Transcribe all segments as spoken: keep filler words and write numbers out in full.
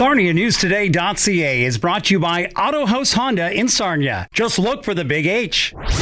Sarnia News Today dot c a is brought to you by Auto House Honda in Sarnia. Just look for the big H. With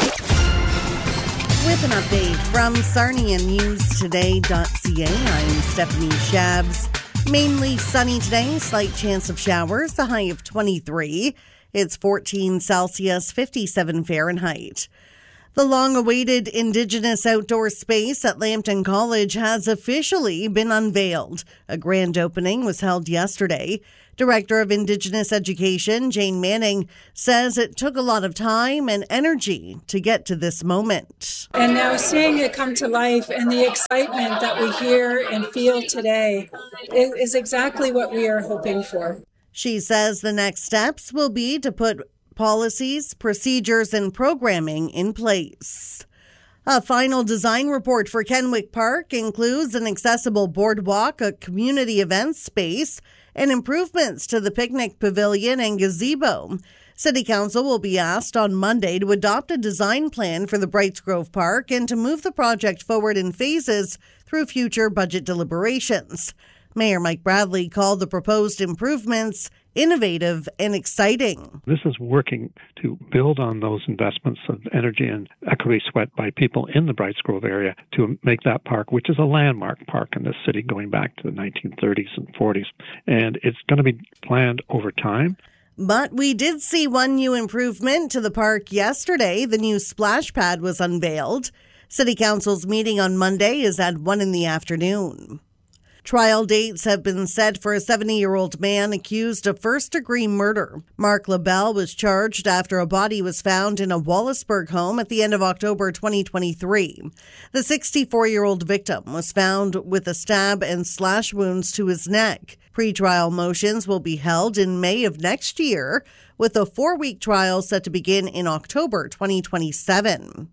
an update from Sarnia News Today dot c a, I'm Stephanie Shabs. Mainly sunny today, slight chance of showers, a high of twenty-three. It's fourteen Celsius, fifty-seven Fahrenheit. The long-awaited Indigenous outdoor space at Lambton College has officially been unveiled. A grand opening was held yesterday. Director of Indigenous Education, Jane Manning, says it took a lot of time and energy to get to this moment. And now seeing it come to life and the excitement that we hear and feel today is exactly what we are hoping for. She says the next steps will be to put policies, procedures, and programming in place. A final design report for Kenwick Park includes an accessible boardwalk, a community event space, and improvements to the picnic pavilion and gazebo. City Council will be asked on Monday to adopt a design plan for the Brights Grove Park and to move the project forward in phases through future budget deliberations. Mayor Mike Bradley called the proposed improvements innovative and exciting. This is working to build on those investments of energy and equity sweat by people in the Brights Grove area to make that park, which is a landmark park in this city going back to the nineteen thirties and forties. And it's going to be planned over time. But we did see one new improvement to the park yesterday. The new splash pad was unveiled. City Council's meeting on Monday is at one in the afternoon. Trial dates have been set for a seventy-year-old man accused of first-degree murder. Mark LaBelle was charged after a body was found in a Wallaceburg home at the end of October twenty twenty-three. The sixty-four-year-old victim was found with a stab and slash wounds to his neck. Pre-trial motions will be held in May of next year, with a four-week trial set to begin in October twenty twenty-seven.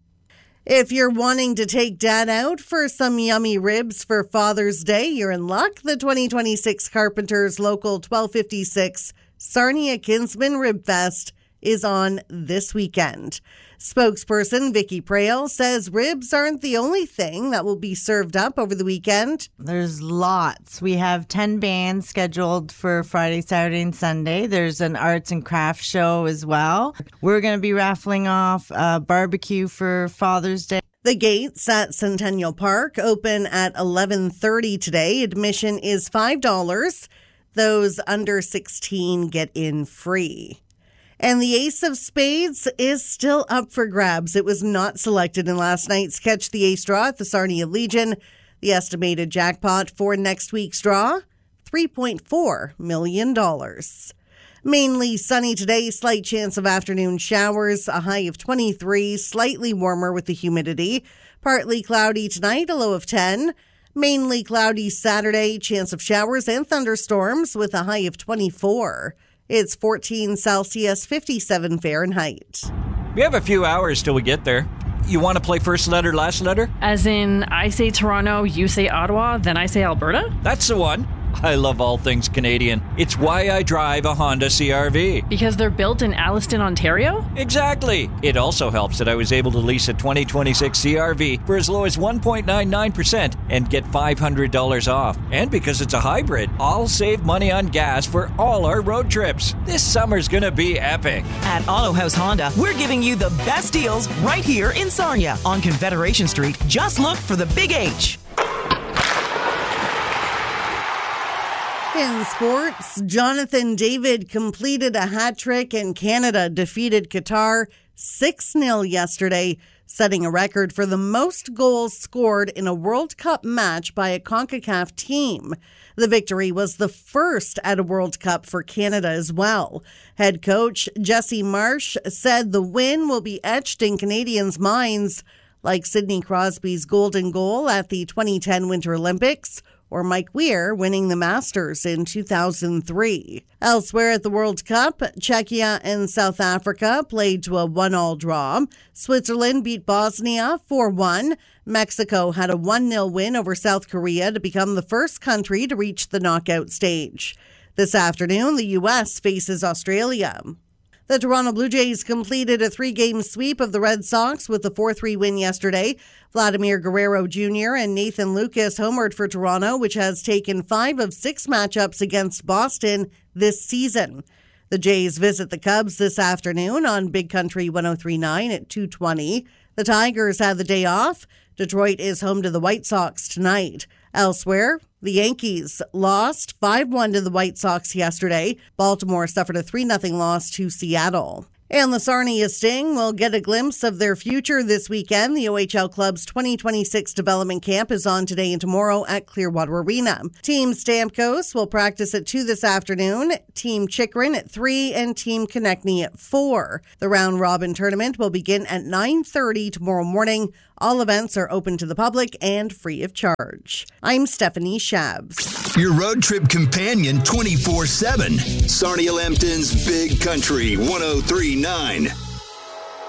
If you're wanting to take Dad out for some yummy ribs for Father's Day, you're in luck. The twenty twenty-six Carpenters Local twelve fifty-six Sarnia Kinsman Rib Fest is on this weekend. Spokesperson Vicky Prale says ribs aren't the only thing that will be served up over the weekend. There's lots. We have ten bands scheduled for Friday, Saturday, and Sunday. There's an arts and crafts show as well. We're going to be raffling off a barbecue for Father's Day. The gates at Centennial Park open at eleven thirty today. Admission is five dollars. Those under sixteen get in free. And the Ace of Spades is still up for grabs. It was not selected in last night's Catch the Ace draw at the Sarnia Legion. The estimated jackpot for next week's draw, three point four million dollars. Mainly sunny today, slight chance of afternoon showers, a high of twenty-three, slightly warmer with the humidity. Partly cloudy tonight, a low of ten. Mainly cloudy Saturday, chance of showers and thunderstorms with a high of twenty-four. It's fourteen Celsius, fifty-seven Fahrenheit. We have a few hours till we get there. You want to play first letter, last letter? As in, I say Toronto, you say Ottawa, then I say Alberta? That's the one. I love all things Canadian. It's why I drive a Honda C R V. Because they're built in Alliston, Ontario? Exactly. It also helps that I was able to lease a twenty twenty-six C R V for as low as one point nine nine percent and get five hundred dollars off. And because it's a hybrid, I'll save money on gas for all our road trips. This summer's gonna be epic. At Auto House Honda, we're giving you the best deals right here in Sarnia on Confederation Street. Just look for the Big H. In sports, Jonathan David completed a hat trick and Canada defeated Qatar six nil yesterday, setting a record for the most goals scored in a World Cup match by a CONCACAF team. The victory was the first at a World Cup for Canada as well. Head coach Jesse Marsh said the win will be etched in Canadians' minds, like Sidney Crosby's golden goal at the twenty ten Winter Olympics, or Mike Weir winning the Masters in two thousand three. Elsewhere at the World Cup, Czechia and South Africa played to a one-all draw. Switzerland beat Bosnia four one. Mexico had a one nil win over South Korea to become the first country to reach the knockout stage. This afternoon, the U S faces Australia. The Toronto Blue Jays completed a three-game sweep of the Red Sox with a four three win yesterday. Vladimir Guerrero Junior and Nathan Lucas homered for Toronto, which has taken five of six matchups against Boston this season. The Jays visit the Cubs this afternoon on Big Country one oh three point nine at two twenty. The Tigers had the day off. Detroit is home to the White Sox tonight. Elsewhere, the Yankees lost five one to the White Sox yesterday. Baltimore suffered a three nothing loss to Seattle. And the Sarnia Sting will get a glimpse of their future this weekend. The O H L Club's twenty twenty-six development camp is on today and tomorrow at Clearwater Arena. Team Stamkos will practice at two this afternoon, Team Chikrin at three, and Team Konechny at four. The round-robin tournament will begin at nine thirty tomorrow morning. All events are open to the public and free of charge. I'm Stephanie Shabs. Your road trip companion twenty-four seven. Sarnia Lambton's Big Country one oh three point nine.